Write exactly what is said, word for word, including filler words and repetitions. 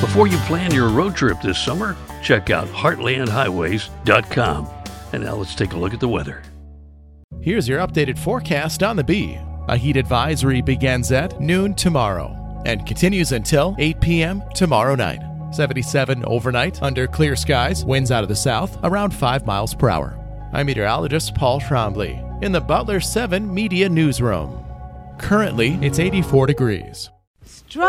Before you plan your road trip this summer, check out heartland highways dot com. And now let's take a look at the weather. Here's your updated forecast on the Bee. A heat advisory begins at noon tomorrow and continues until eight p.m. tomorrow night. seventy-seven overnight under clear skies, winds out of the south around five miles per hour. I'm meteorologist Paul Trombley in the Butler seven Media Newsroom. Currently, it's eighty-four degrees.